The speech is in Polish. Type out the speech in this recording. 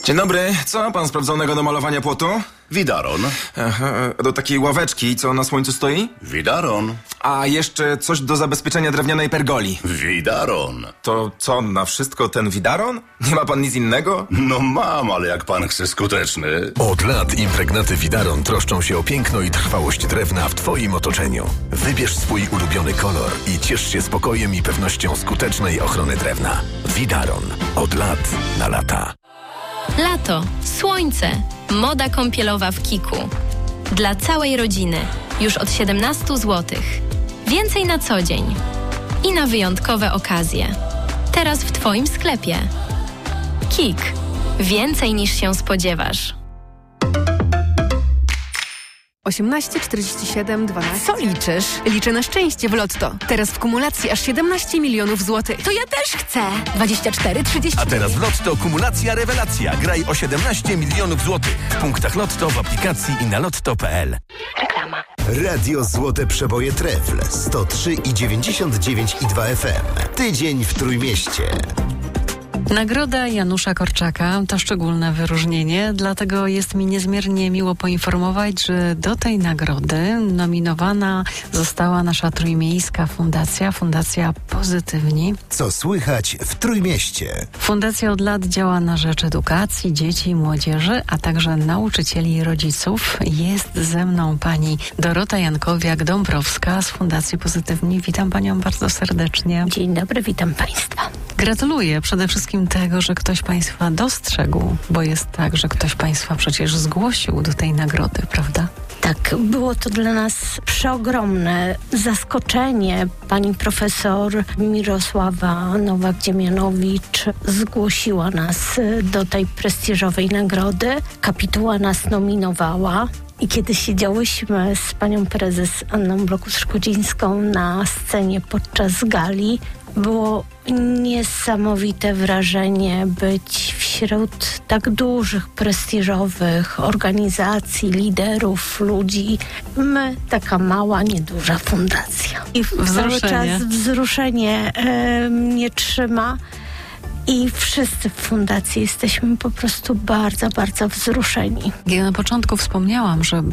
Dzień dobry. Co ma pan sprawdzonego do malowania płotu? Widaron. Aha, do takiej ławeczki, co na słońcu stoi? Widaron. A jeszcze coś do zabezpieczenia drewnianej pergoli. Widaron. To co, na wszystko ten widaron? Nie ma pan nic innego? No mam, ale jak pan chce skuteczny. Od lat impregnaty Widaron troszczą się o piękno i trwałość drewna w Twoim otoczeniu. Wybierz swój ulubiony kolor i ciesz się spokojem i pewnością skutecznej ochrony drewna. Widaron. Od lat na lata. Lato, słońce, moda kąpielowa w Kiku. Dla całej rodziny, już od 17 zł. Więcej na co dzień i na wyjątkowe okazje. Teraz w Twoim sklepie. Kik. Więcej niż się spodziewasz. 18, 47, 12. Co liczysz? Liczę na szczęście w Lotto. Teraz w kumulacji aż 17 milionów złotych. To ja też chcę. 24, 30. A teraz w Lotto kumulacja rewelacja. Graj o 17 milionów złotych. W punktach Lotto, w aplikacji i na lotto.pl. Reklama. Radio Złote Przeboje Trefl 103,99 i 2 FM. Tydzień w Trójmieście. Nagroda Janusza Korczaka to szczególne wyróżnienie, dlatego jest mi niezmiernie miło poinformować, że do tej nagrody nominowana została nasza trójmiejska Fundacja Pozytywni. Co słychać w Trójmieście? Fundacja od lat działa na rzecz edukacji dzieci i młodzieży, a także nauczycieli i rodziców. Jest ze mną pani Dorota Jankowiak-Dąbrowska z Fundacji Pozytywni. Witam panią bardzo serdecznie. Dzień dobry, witam państwa. Gratuluję przede wszystkim tego, że ktoś państwa dostrzegł, bo jest tak, że ktoś państwa przecież zgłosił do tej nagrody, prawda? Tak, było to dla nas przeogromne zaskoczenie. Pani profesor Mirosława Nowak-Dziemianowicz zgłosiła nas do tej prestiżowej nagrody. Kapituła nas nominowała. I kiedy siedziałyśmy z panią prezes Anną Blokus-Szkodzińską na scenie podczas gali, było niesamowite wrażenie być wśród tak dużych, prestiżowych organizacji, liderów, ludzi. My, taka mała, nieduża fundacja. I cały czas wzruszenie mnie trzyma. I wszyscy w fundacji jesteśmy po prostu bardzo, bardzo wzruszeni. Ja na początku wspomniałam, że